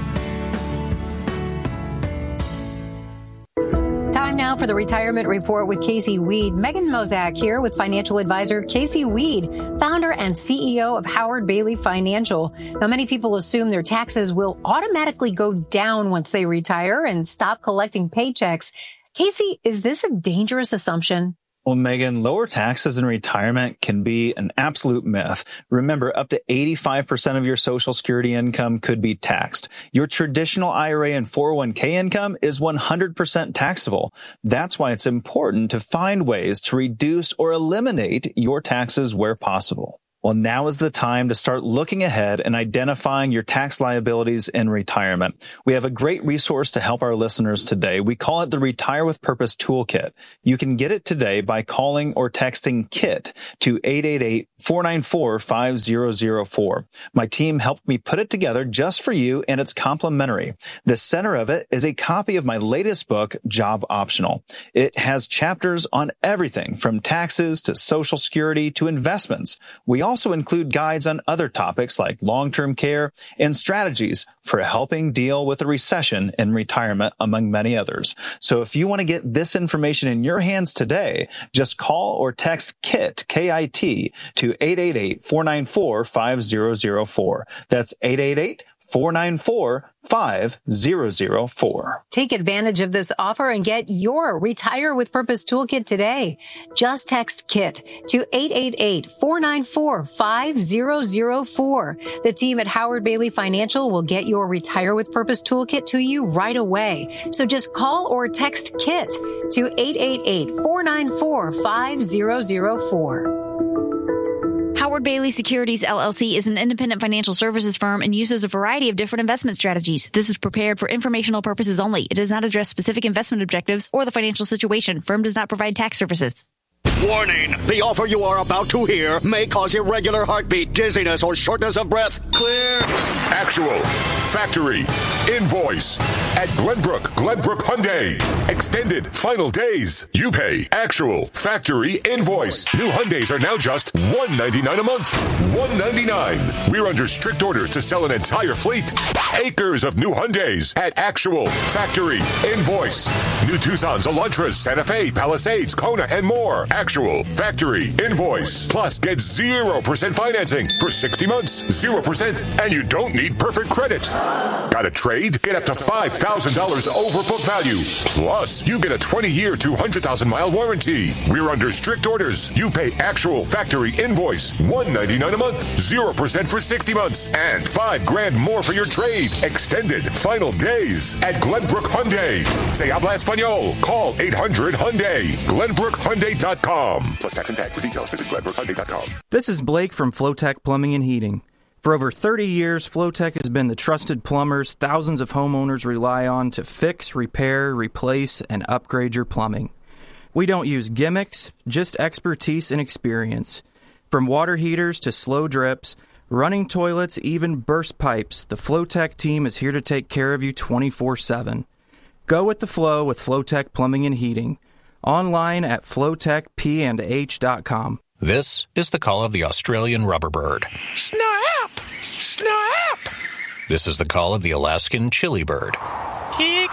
Time now for the Retirement Report with Casey Weed. Megan Mozak here with financial advisor Casey Weed, founder and C E O of Howard Bailey Financial. Now, many people assume their taxes will automatically go down once they retire and stop collecting paychecks. Casey, is this a dangerous assumption? Well, Megan, lower taxes in retirement can be an absolute myth. Remember, up to eighty-five percent of your Social Security income could be taxed. Your traditional I R A and four oh one k income is one hundred percent taxable. That's why it's important to find ways to reduce or eliminate your taxes where possible. Well, now is the time to start looking ahead and identifying your tax liabilities in retirement. We have a great resource to help our listeners today. We call it the Retire with Purpose Toolkit. You can get it today by calling or texting KIT to eight eight eight, four nine four, five zero zero four. My team helped me put it together just for you, and it's complimentary. The center of it is a copy of my latest book, Job Optional. It has chapters on everything from taxes to Social Security to investments. We also also include guides on other topics like long-term care and strategies for helping deal with a recession in retirement, among many others. So if you want to get this information in your hands today, just call or text KIT, K I T, to eight eight eight, four nine four, five zero zero four. That's eight eight eight, four nine four, five zero zero four. Take advantage of this offer and get your Retire with Purpose Toolkit today. Just text KIT to eight eight eight, four nine four, five zero zero four. The team at Howard Bailey Financial will get your Retire with Purpose Toolkit to you right away. So just call or text KIT to eight eight eight, four nine four, five zero zero four. Howard Bailey Securities, L L C is an independent financial services firm and uses a variety of different investment strategies. This is prepared for informational purposes only. It does not address specific investment objectives or the financial situation. Firm does not provide tax services. Warning! The offer you are about to hear may cause irregular heartbeat, dizziness, or shortness of breath. Clear! Actual. Factory. Invoice. At Glenbrook. Glenbrook Hyundai. Extended. Final days. You pay. Actual. Factory. Invoice. New Hyundais are now just one hundred ninety-nine dollars a month. one hundred ninety-nine dollars. We're under strict orders to sell an entire fleet. Acres of new Hyundais at Actual. Factory. Invoice. New Tucsons, Elantras, Santa Fe, Palisades, Kona, and more. Actual. Factory. Invoice. Plus, get zero percent financing for sixty months. zero percent. And you don't need perfect credit. Got a trade? Get up to five thousand dollars over book value. Plus, you get a twenty-year, two hundred thousand mile warranty. We're under strict orders. You pay Actual. Factory. Invoice. one hundred ninety-nine dollars a month. zero percent for sixty months. And five grand more for your trade. Extended. Final days at Glenbrook Hyundai. Se habla español. Call eight hundred Hyundai. Glenbrook Hyundai dot com. Plus tax and tag. For details, visit Glenbrook Hyundai dot com. This is Blake from Flowtech Plumbing and Heating. For over thirty years, Flowtech has been the trusted plumbers thousands of homeowners rely on to fix, repair, replace, and upgrade your plumbing. We don't use gimmicks, just expertise and experience. From water heaters to slow drips, running toilets, even burst pipes, the Flowtech team is here to take care of you twenty-four seven. Go with the flow with Flowtech Plumbing and Heating. Online at flowtech p and h dot com. This is the call of the Australian rubberbird. Snap! Snap! This is the call of the Alaskan chili bird. Jeez,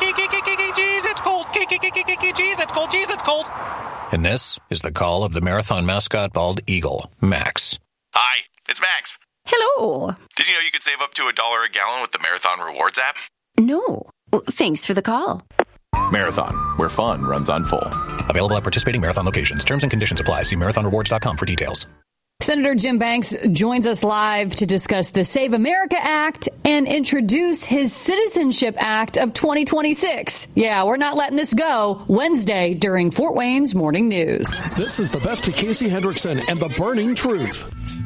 it's cold. Jeez, it's cold. Jeez, it's cold. And this is the call of the marathon mascot bald eagle, Max. Hi, it's Max. Hello. Did you know you could save up to a dollar a gallon with the Marathon Rewards app? No. Well, thanks for the call. Marathon, where fun runs on full. Available at participating Marathon locations. Terms and conditions apply. See marathon rewards dot com for details. Senator Jim Banks joins us live to discuss the Save America Act and introduce his Citizenship Act of twenty twenty-six. Yeah, we're not letting this go. Wednesday during Fort Wayne's Morning News. This is the best of Casey Hendrickson and the Burning Truth.